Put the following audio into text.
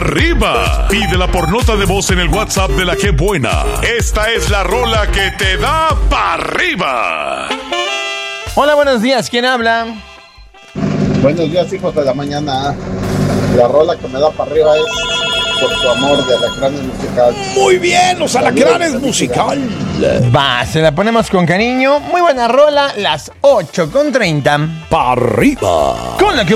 arriba. Pídela por nota de voz en el WhatsApp de La Que Buena. Esta es la rola que te da para arriba. Hola, buenos días. ¿Quién habla? Buenos días, hijos de la mañana. La rola que me da para arriba es Por tu amor, de Alacranes Musical. Muy bien, los Alacranes Musical. Va, se la ponemos con cariño. Muy buena rola, las 8:30. Para arriba. Con La Que